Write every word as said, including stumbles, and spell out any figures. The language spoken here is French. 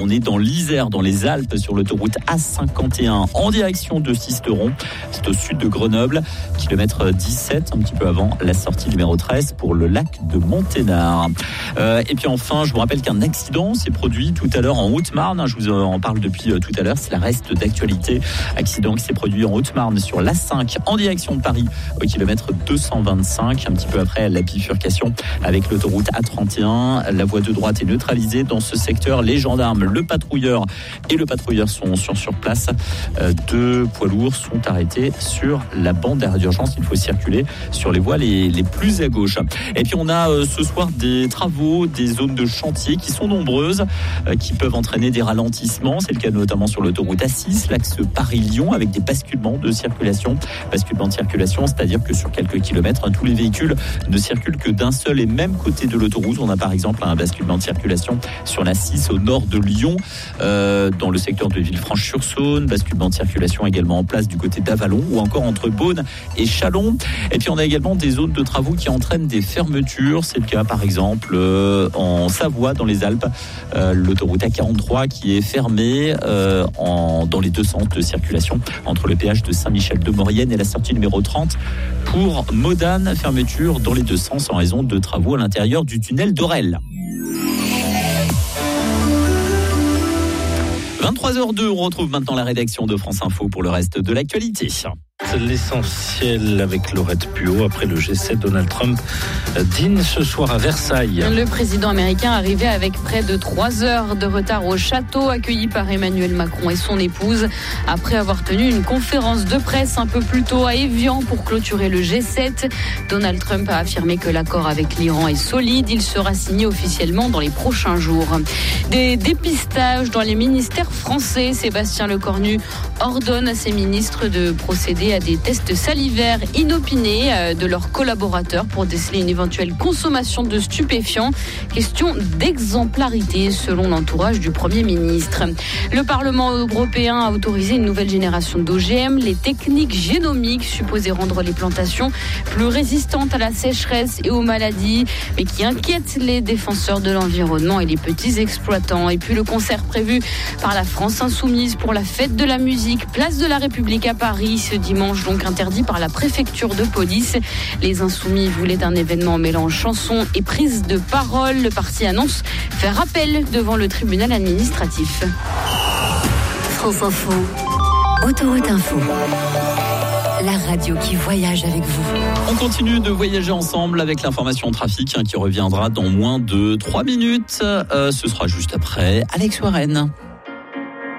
On est dans l'Isère, dans les Alpes, sur l'autoroute A cinquante et un, en direction de Sisteron. C'est au sud de Grenoble, kilomètre dix-sept, un petit peu avant la sortie numéro treize pour le lac de Monténard. Euh, et puis enfin, je vous rappelle qu'un accident s'est produit tout à l'heure en Haute-Marne. Je vous en parle depuis tout à l'heure, cela reste d'actualité. Accident qui s'est produit en Haute-Marne sur l'A cinq en direction de Paris au kilomètre deux cent vingt-cinq, un petit peu après la bifurcation avec l'autoroute A trente et un. La voie de droite est neutralisée dans ce secteur. Les gendarmes, le patrouilleur et le patrouilleur sont sur, sur place. Euh, deux poids lourds sont arrêtés sur la bande d'arrêt d'urgence. Il faut circuler sur les voies les, les plus à gauche. Et puis on a euh, ce soir des travaux, des zones de chantier qui sont nombreuses, euh, qui peuvent entraîner des ralentissements. C'est le cas notamment sur l'autoroute A six, l'axe Paris-Lyon, avec des basculements de circulation. Basculement de circulation, c'est-à-dire que sur quelques kilomètres, hein, tous les véhicules ne circulent que d'un seul et même côté de l'autoroute. On a par exemple un basculement de circulation sur l'A six au nord de Lyon, euh, dans le secteur de Villefranche-sur-Saône. Basculement de circulation également en place du côté d'Avallon ou encore entre Beaune et Châlons. Et puis on a également des zones de travaux qui entraînent des fermetures. C'est le cas par exemple euh, en Savoie, dans les Alpes, euh, l'autoroute A quarante-trois qui est fermée euh, en, dans les deux sens de circulation entre le péage de Saint-Michel-de-Maurienne et la sortie numéro trente pour Modane. Fermeture dans les deux sens en raison de travaux à l'intérieur du tunnel d'Orel. vingt-trois heures deux, on retrouve maintenant la rédaction de France Info pour le reste de l'actualité. L'essentiel avec Laurette Puot. Après le G sept, Donald Trump dîne ce soir à Versailles. Le président américain arrivé avec près de trois heures de retard au château, accueilli par Emmanuel Macron et son épouse, après avoir tenu une conférence de presse un peu plus tôt à Évian pour clôturer le G sept. Donald Trump a affirmé que l'accord avec l'Iran est solide. Il sera signé officiellement dans les prochains jours. Des dépistages dans les ministères français. Sébastien Lecornu ordonne à ses ministres de procéder à des tests salivaires inopinés de leurs collaborateurs pour déceler une éventuelle consommation de stupéfiants. Question d'exemplarité selon l'entourage du Premier ministre. Le Parlement européen a autorisé une nouvelle génération d'O G M, les techniques génomiques supposées rendre les plantations plus résistantes à la sécheresse et aux maladies, mais qui inquiètent les défenseurs de l'environnement et les petits exploitants. Et puis le concert prévu par la France Insoumise pour la fête de la musique, place de la République à Paris, ce dimanche donc interdit par la préfecture de police. Les Insoumis voulaient un événement mélange chansons et prise de parole. Le parti annonce faire appel devant le tribunal administratif. France Info, Autoroute Info. La radio qui voyage avec vous. On continue de voyager ensemble avec l'information trafic hein, qui reviendra dans moins de trois minutes. Euh, ce sera juste après Alex Warren.